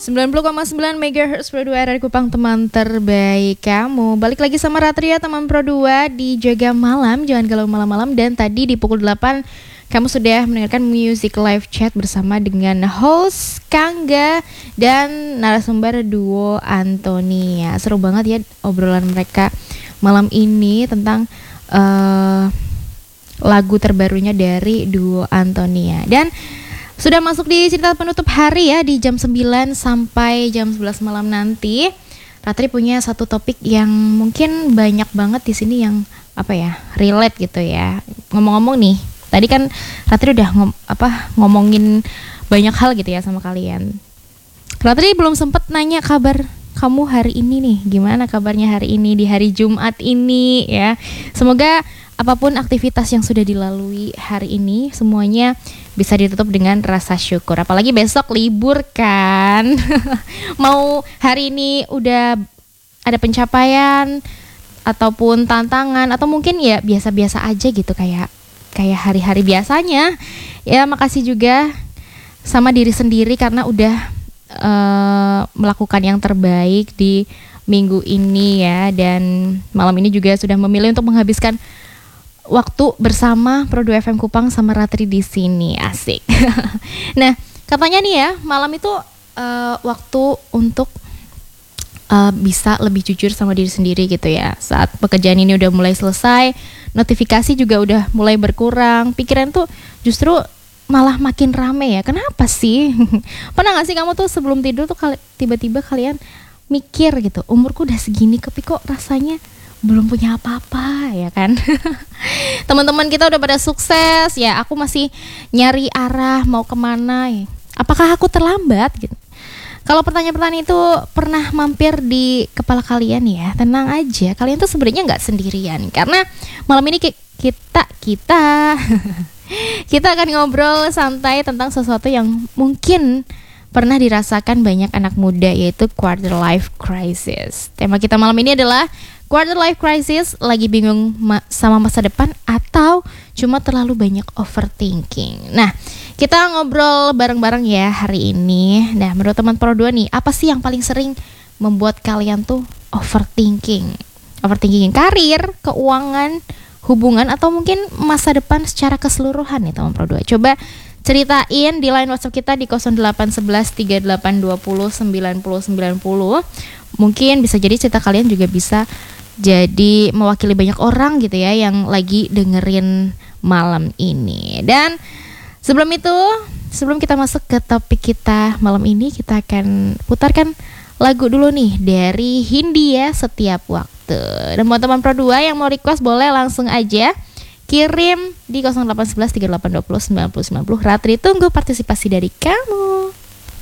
90,9 MHz Pro 2 RRI Kupang, teman terbaik kamu. Balik lagi sama Ratria, teman Pro 2 di Jaga Malam, jangan galau malam-malam. Dan tadi di pukul 8 kamu sudah mendengarkan Music Live Chat bersama dengan host Kangga dan narasumber duo Antonia. Seru banget ya obrolan mereka malam ini tentang lagu terbarunya dari duo Antonia. Dan sudah masuk di cerita penutup hari ya, di jam 9 sampai jam 11 malam nanti. Ratri punya satu topik yang mungkin banyak banget di sini yang relate gitu ya. Ngomong-ngomong nih, tadi kan Ratri udah ngomongin banyak hal gitu ya sama kalian. Ratri belum sempet nanya kabar kamu hari ini nih. Gimana kabarnya hari ini di hari Jumat ini ya. Semoga apapun aktivitas yang sudah dilalui hari ini semuanya bisa ditutup dengan rasa syukur. Apalagi besok libur kan. Mau hari ini udah ada pencapaian ataupun tantangan, atau mungkin ya biasa-biasa aja gitu kayak hari-hari biasanya. Ya makasih juga sama diri sendiri karena udah melakukan yang terbaik di minggu ini ya. Dan malam ini juga sudah memilih untuk menghabiskan waktu bersama Pro 2 FM Kupang sama Ratri di sini. Asik. Nah, katanya nih ya, malam itu waktu untuk bisa lebih jujur sama diri sendiri gitu ya. Saat pekerjaan ini udah mulai selesai, notifikasi juga udah mulai berkurang, pikiran tuh justru malah makin rame ya. Kenapa sih? Pernah gak sih kamu tuh sebelum tidur tuh tiba-tiba kalian mikir gitu, umurku udah segini tapi kok rasanya belum punya apa-apa ya kan. Teman-teman kita udah pada sukses ya, aku masih nyari arah mau kemana ya. Apakah aku terlambat gitu? Kalau pertanyaan-pertanyaan itu pernah mampir di kepala kalian ya, tenang aja, kalian tuh sebenarnya nggak sendirian. Karena malam ini kita kita akan ngobrol santai tentang sesuatu yang mungkin pernah dirasakan banyak anak muda, yaitu quarter life crisis. Tema kita malam ini adalah quarter life crisis, lagi bingung sama masa depan atau cuma terlalu banyak overthinking. Nah, kita ngobrol bareng-bareng ya hari ini. Nah, menurut teman Pro 2 nih, apa sih yang paling sering membuat kalian tuh overthinking? Overthinking karir, keuangan, hubungan, atau mungkin masa depan secara keseluruhan nih teman Pro 2. Coba ceritain di line WhatsApp kita di 0811 3820 9090. Mungkin bisa jadi cerita kalian juga bisa jadi mewakili banyak orang gitu ya yang lagi dengerin malam ini. Dan sebelum kita masuk ke topik kita malam ini, kita akan putarkan lagu dulu nih dari Hindia Setiap Waktu. Dan buat teman Pro 2 yang mau request boleh langsung aja kirim di 0811 3820 9090. Ratri tunggu partisipasi dari kamu.